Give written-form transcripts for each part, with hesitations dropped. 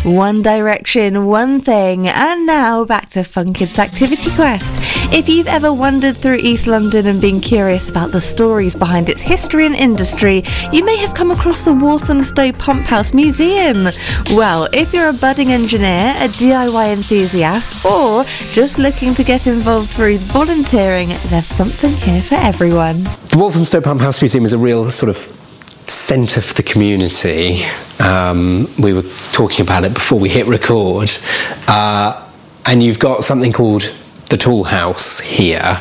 One Direction, One Thing, and now back to Fun Kids Activity Quest. If you've ever wandered through East London and been curious about the stories behind its history and industry, you may have come across the Walthamstow Pump House Museum. Well, if you're a budding engineer, a DIY enthusiast, or just looking to get involved through volunteering, there's something here for everyone. The Walthamstow Pump House Museum is a real sort of centre for the community. We were talking about it before we hit record, and you've got something called the Tool House here.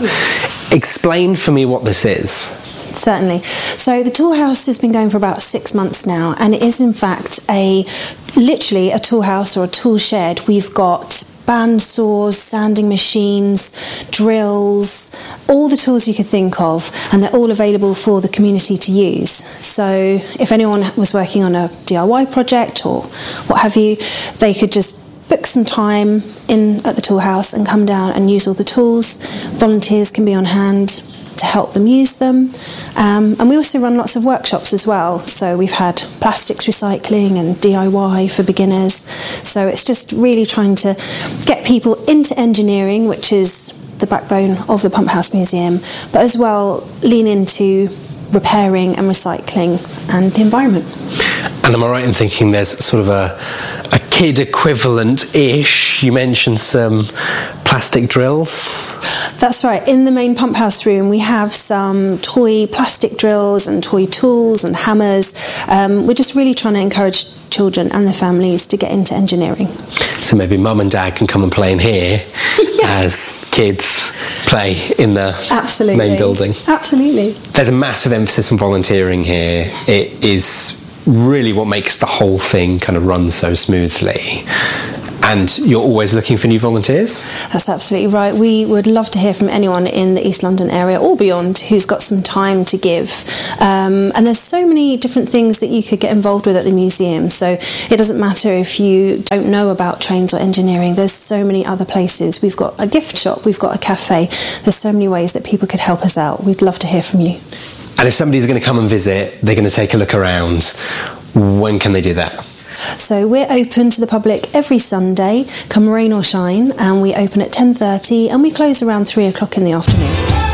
Explain for me what this is. Certainly. So the Tool House has been going for about 6 months now, and it is in fact literally a tool house or a tool shed. We've got band saws, sanding machines, drills, all the tools you could think of, and they're all available for the community to use. So if anyone was working on a DIY project or what have you, they could just book some time in at the Tool House and come down and use all the tools. Volunteers can be on hand to help them use them. And we also run lots of workshops as well. So we've had plastics recycling and DIY for beginners. So it's just really trying to get people into engineering, which is the backbone of the Pump House Museum, but as well lean into repairing and recycling and the environment. And am I right in thinking there's sort of a kid equivalent-ish? You mentioned some plastic drills. That's right. In the main pump house room, we have some toy plastic drills and toy tools and hammers. We're just really trying to encourage children and their families to get into engineering. So maybe mum and dad can come and play in here as kids play in the main building. Absolutely. There's a massive emphasis on volunteering here. It is really what makes the whole thing kind of run so smoothly. And you're always looking for new volunteers? That's absolutely right. We would love to hear from anyone in the East London area or beyond who's got some time to give. And there's so many different things that you could get involved with at the museum. So it doesn't matter if you don't know about trains or engineering. There's so many other places. We've got a gift shop. We've got a cafe. There's so many ways that people could help us out. We'd love to hear from you. And if somebody's going to come and visit, they're going to take a look around, when can they do that? So we're open to the public every Sunday, come rain or shine, and we open at 10:30 and we close around 3 o'clock in the afternoon.